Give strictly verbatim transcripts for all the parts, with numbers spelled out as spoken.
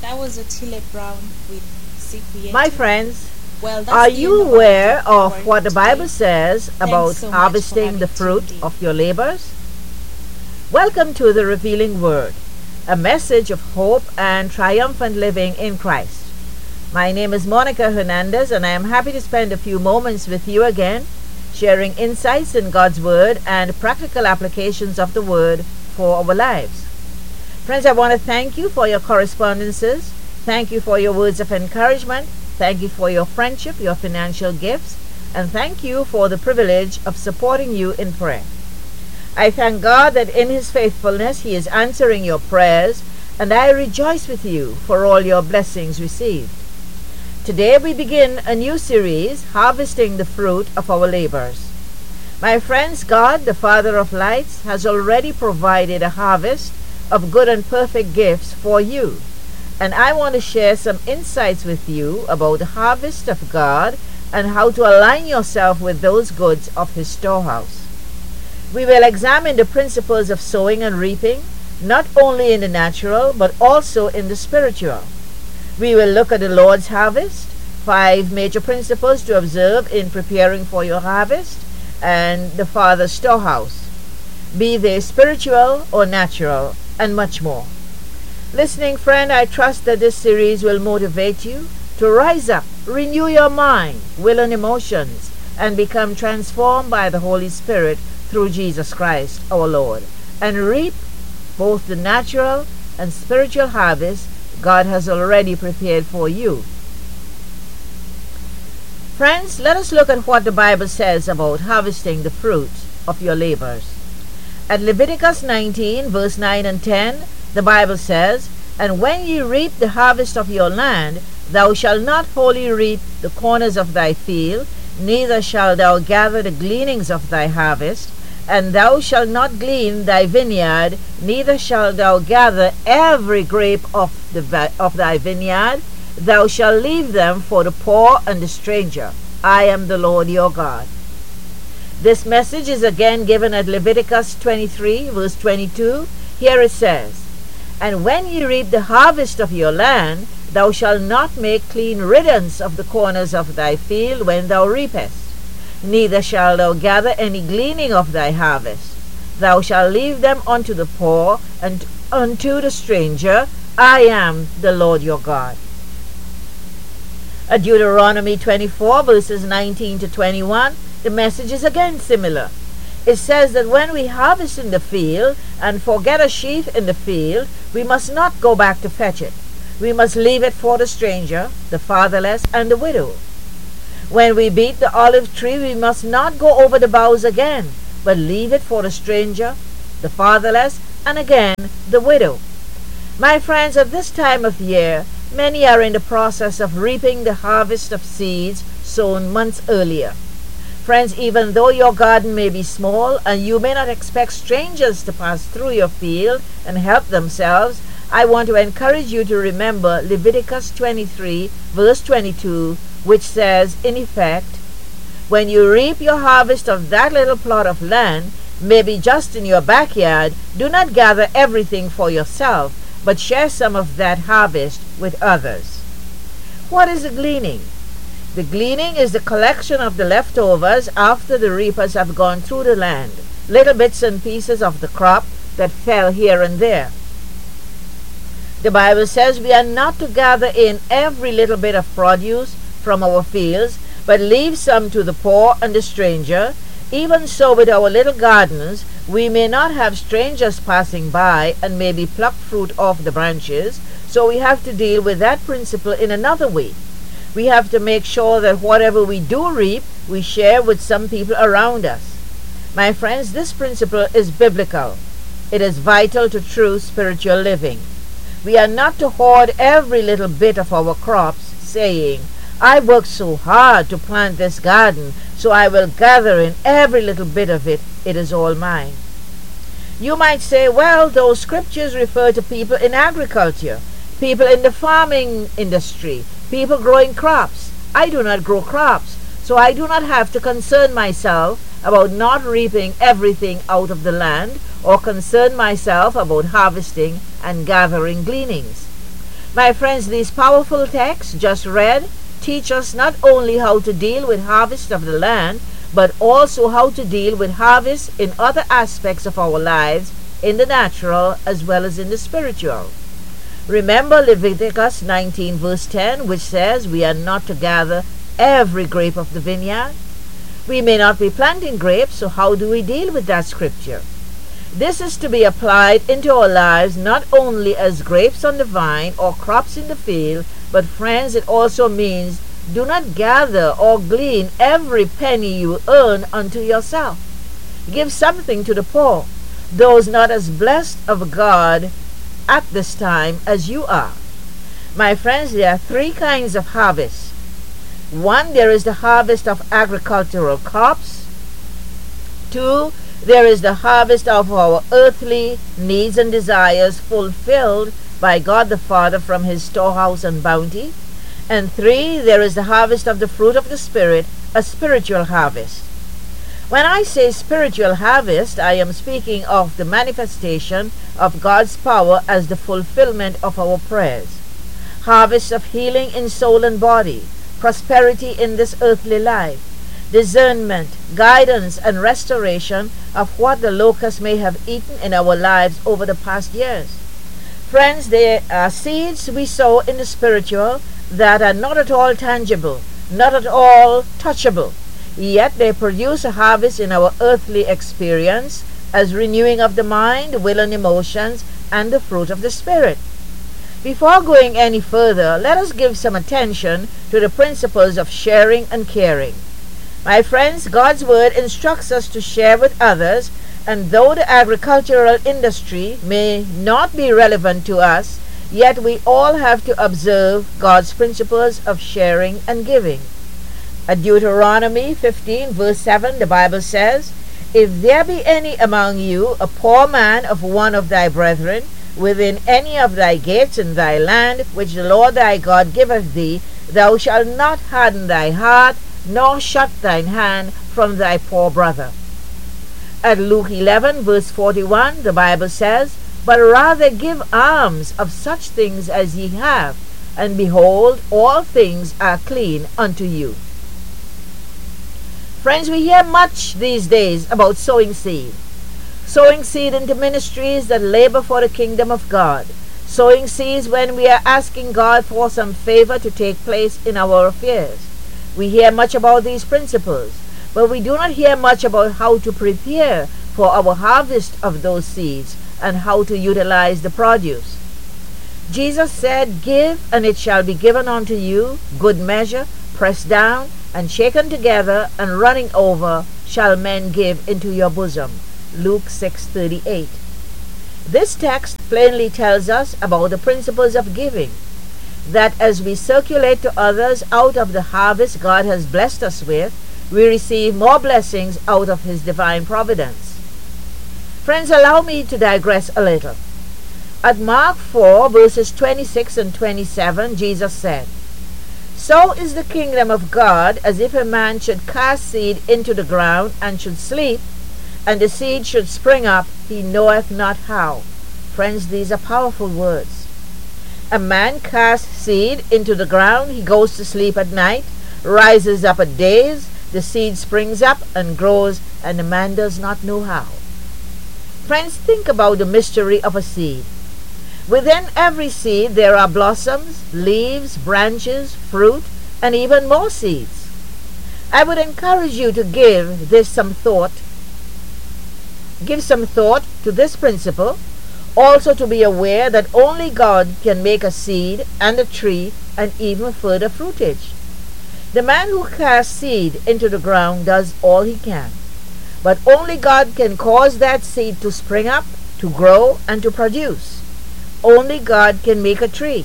That was Otile Brown with Sikuyeti. My friends, Well, that's are the you end of our aware Our of what the today. Bible says about so much for harvesting the having fruit tuned in. of your labors? Welcome to the Revealing Word, a message of hope and triumphant living in Christ. My name is Monica Hernandez, and I am happy to spend a few moments with you again, sharing insights in God's Word and practical applications of the Word for our lives. Friends, I want to thank you for your correspondences. Thank you for your words of encouragement. Thank you for your friendship, your financial gifts, and thank you for the privilege of supporting you in prayer. I thank God that in His faithfulness He is answering your prayers, and I rejoice with you for all your blessings received. Today we begin a new series, Harvesting the Fruit of Our Labors. My friends, God, the Father of lights, has already provided a harvest of good and perfect gifts for you. And I want to share some insights with you about the harvest of God and how to align yourself with those goods of His storehouse. We will examine the principles of sowing and reaping, not only in the natural, but also in the spiritual. We will look at the Lord's harvest, five major principles to observe in preparing for your harvest, and the Father's storehouse, be they spiritual or natural, and much more. Listening friend, I trust that this series will motivate you to rise up, renew your mind, will, and emotions, and become transformed by the Holy Spirit through Jesus Christ our Lord, and reap both the natural and spiritual harvest God has already prepared for you. Friends, let us look at what the Bible says about harvesting the fruit of your labors. At Leviticus nineteen, verse nine and ten, the Bible says, "And when ye reap the harvest of your land, thou shalt not wholly reap the corners of thy field, neither shalt thou gather the gleanings of thy harvest, and thou shalt not glean thy vineyard, neither shalt thou gather every grape of, the vi- of thy vineyard. Thou shalt leave them for the poor and the stranger. I am the Lord your God." This message is again given at Leviticus twenty-three, verse twenty-two. Here it says, "And when ye reap the harvest of your land, thou shalt not make clean riddance of the corners of thy field when thou reapest. Neither shalt thou gather any gleaning of thy harvest. Thou shalt leave them unto the poor and unto the stranger. I am the Lord your God." At Deuteronomy twenty-four, verses nineteen to twenty-one, the message is again similar. It says that when we harvest in the field and forget a sheaf in the field, we must not go back to fetch it. We must leave it for the stranger, the fatherless, and the widow. When we beat the olive tree, we must not go over the boughs again, but leave it for the stranger, the fatherless, and again the widow. My friends, at this time of year, many are in the process of reaping the harvest of seeds sown months earlier. Friends, even though your garden may be small and you may not expect strangers to pass through your field and help themselves, I want to encourage you to remember Leviticus twenty-three, verse twenty-two, which says, in effect, "When you reap your harvest of that little plot of land, maybe just in your backyard, do not gather everything for yourself, but share some of that harvest with others." What is a gleaning? The gleaning is the collection of the leftovers after the reapers have gone through the land, little bits and pieces of the crop that fell here and there. The Bible says we are not to gather in every little bit of produce from our fields, but leave some to the poor and the stranger. Even so with our little gardens, we may not have strangers passing by and maybe pluck fruit off the branches, so we have to deal with that principle in another way. We have to make sure that whatever we do reap, we share with some people around us. My friends, this principle is biblical. It is vital to true spiritual living. We are not to hoard every little bit of our crops, saying, "I worked so hard to plant this garden, so I will gather in every little bit of it. It is all mine." You might say, well, those scriptures refer to people in agriculture, people in the farming industry, people growing crops. I do not grow crops, so I do not have to concern myself about not reaping everything out of the land or concern myself about harvesting and gathering gleanings. My friends, these powerful texts just read teach us not only how to deal with harvest of the land, but also how to deal with harvest in other aspects of our lives, in the natural as well as in the spiritual. Remember Leviticus nineteen verse ten, which says we are not to gather every grape of the vineyard. We may not be planting grapes, so how do we deal with that scripture? This is to be applied into our lives not only as grapes on the vine or crops in the field, but friends, it also means do not gather or glean every penny you earn unto yourself. Give something to the poor, those not as blessed of God at this time as you are. My friends, there are three kinds of harvest. One, there is the harvest of agricultural crops. Two, there is the harvest of our earthly needs and desires fulfilled by God the Father from his storehouse and bounty. And three, there is the harvest of the fruit of the Spirit, a spiritual harvest. When I say spiritual harvest, I am speaking of the manifestation of God's power as the fulfillment of our prayers. Harvest of healing in soul and body, prosperity in this earthly life, discernment, guidance, and restoration of what the locust may have eaten in our lives over the past years. Friends, there are seeds we sow in the spiritual that are not at all tangible, not at all touchable, yet they produce a harvest in our earthly experience as renewing of the mind, will, and emotions, and the fruit of the Spirit. Before going any further, let us give some attention to the principles of sharing and caring. My friends, God's Word instructs us to share with others, and though the agricultural industry may not be relevant to us, yet we all have to observe God's principles of sharing and giving. At Deuteronomy fifteen verse seven, the Bible says, If there be any among you a poor man of one of thy brethren, within any of thy gates in thy land, which the Lord thy God giveth thee, thou shalt not harden thy heart, nor shut thine hand from thy poor brother. At Luke eleven verse forty-one, the Bible says, But rather give alms of such things as ye have, and behold, all things are clean unto you. Friends, we hear much these days about sowing seed. Sowing seed into ministries that labor for the kingdom of God. Sowing seeds when we are asking God for some favor to take place in our affairs. We hear much about these principles, but we do not hear much about how to prepare for our harvest of those seeds and how to utilize the produce. Jesus said, Give, and it shall be given unto you, good measure, pressed down, and shaken together, and running over, shall men give into your bosom. Luke six thirty-eight. This text plainly tells us about the principles of giving, that as we circulate to others out of the harvest God has blessed us with, we receive more blessings out of his divine providence. Friends, allow me to digress a little. At Mark four, verses twenty-six and twenty-seven, Jesus said, So is the kingdom of God as if a man should cast seed into the ground, and should sleep, and the seed should spring up, he knoweth not how. Friends, these are powerful words. A man casts seed into the ground, he goes to sleep at night, rises up at days, the seed springs up and grows, and the man does not know how. Friends, think about the mystery of a seed. Within every seed there are blossoms, leaves, branches, fruit, and even more seeds. I would encourage you to give this some thought. Give some thought to this principle, also to be aware that only God can make a seed and a tree and even further fruitage. The man who casts seed into the ground does all he can, but only God can cause that seed to spring up, to grow, and to produce. Only God can make a tree.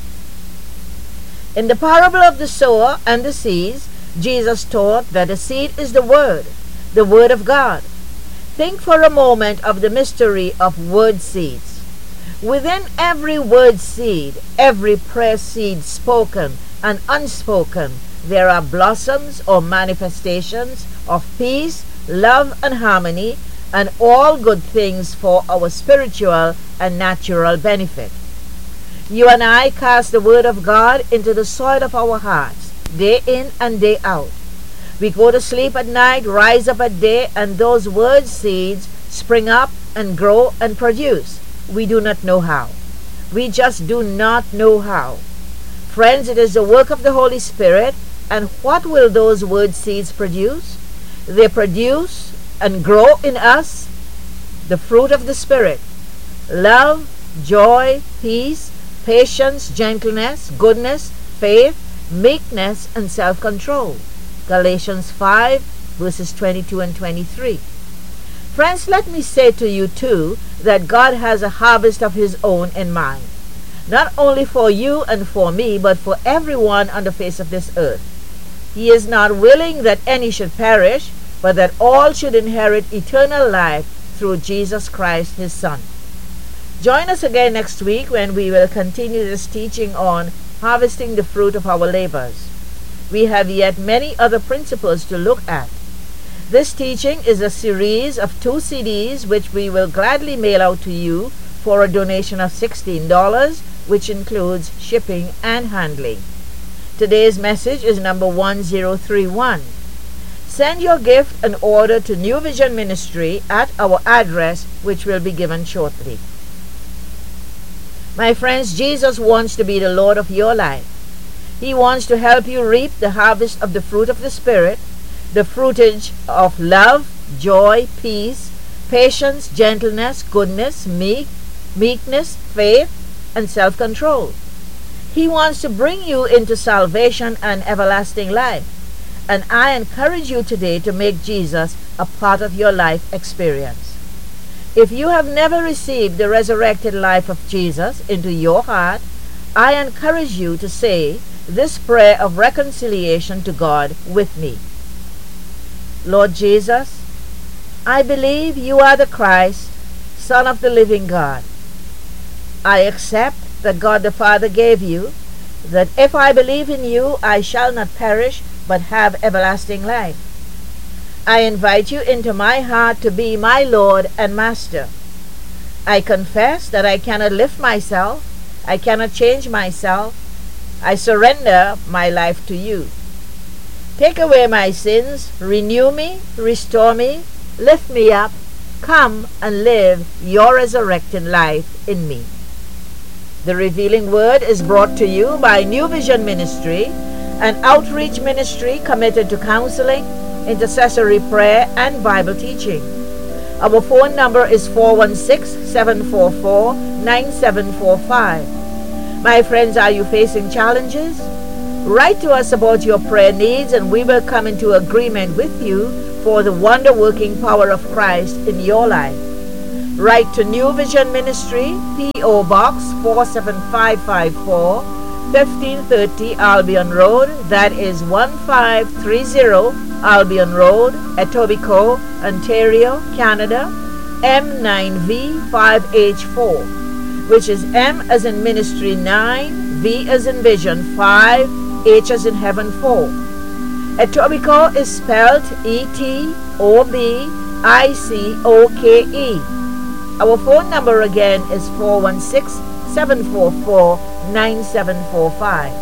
In the parable of the sower and the seeds, Jesus taught that the seed is the Word, the Word of God. Think for a moment of the mystery of word seeds. Within every word seed, every prayer seed spoken and unspoken, there are blossoms or manifestations of peace, love, and harmony, and all good things for our spiritual and natural benefit. You and I cast the word of God into the soil of our hearts, day in and day out. We go to sleep at night, rise up at day, and those word seeds spring up and grow and produce. We do not know how. We just do not know how. Friends, it is the work of the Holy Spirit. And what will those word seeds produce? They produce and grow in us the fruit of the Spirit: love, joy, peace, patience, gentleness, goodness, faith, meekness, and self-control. Galatians five, verses twenty-two and twenty-three. Friends, let me say to you too that God has a harvest of His own in mind. Not only for you and for me, but for everyone on the face of this earth. He is not willing that any should perish, but that all should inherit eternal life through Jesus Christ, His Son. Join us again next week when we will continue this teaching on harvesting the fruit of our labors. We have yet many other principles to look at. This teaching is a series of two C Ds which we will gladly mail out to you for a donation of sixteen dollars, which includes shipping and handling. Today's message is number one zero three one. Send your gift and order to New Vision Ministry at our address, which will be given shortly. My friends, Jesus wants to be the Lord of your life. He wants to help you reap the harvest of the fruit of the Spirit, the fruitage of love, joy, peace, patience, gentleness, goodness, meek, meekness, faith, and self-control. He wants to bring you into salvation and everlasting life. And I encourage you today to make Jesus a part of your life experience. If you have never received the resurrected life of Jesus into your heart, I encourage you to say this prayer of reconciliation to God with me. Lord Jesus, I believe you are the Christ, Son of the living God. I accept that God the Father gave you, that if I believe in you, I shall not perish, but have everlasting life. I invite you into my heart to be my Lord and Master. I confess that I cannot lift myself, I cannot change myself. I surrender my life to you. Take away my sins, renew me, restore me, lift me up, come and live your resurrected life in me. The Revealing Word is brought to you by New Vision Ministry, an outreach ministry committed to counseling, intercessory prayer, and Bible teaching. Our phone number is four one six, seven four four, nine seven four five. My friends, are you facing challenges? Write to us about your prayer needs and we will come into agreement with you for the wonder-working power of Christ in your life. Write to New Vision Ministry, P O Box four seven five five four, fifteen thirty Albion Road, that is one five three zero Albion Road, Etobicoke, Ontario, Canada, M nine V five H four, which is M as in ministry nine, V as in vision five, H as in heaven four. Etobicoke is spelled E T O B I C O K E. Our phone number again is four one six, seven four four, nine seven four five.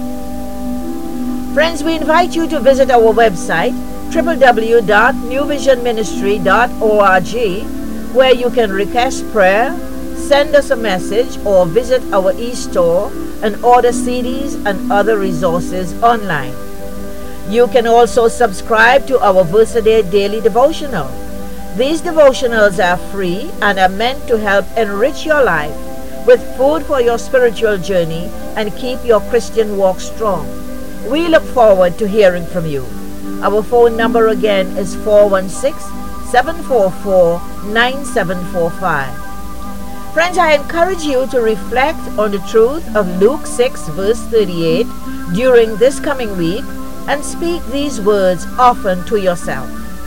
Friends, we invite you to visit our website w w w dot new vision ministry dot org, where you can request prayer, send us a message, or visit our e-store and order C Ds and other resources online. You can also subscribe to our Versaday Daily Devotional. These devotionals are free and are meant to help enrich your life with food for your spiritual journey and keep your Christian walk strong. We look forward to hearing from you. Our phone number again is four one six, seven four four, nine seven four five. Friends, I encourage you to reflect on the truth of Luke six verse thirty-eight during this coming week and speak these words often to yourself.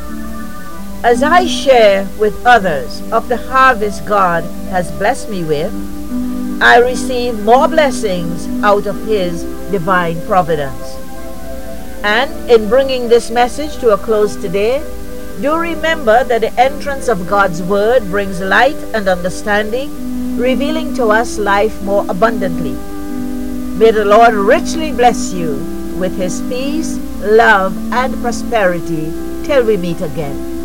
As I share with others of the harvest God has blessed me with, I receive more blessings out of His divine providence. And in bringing this message to a close today, do remember that the entrance of God's Word brings light and understanding, revealing to us life more abundantly. May the Lord richly bless you with his peace, love, and prosperity till we meet again.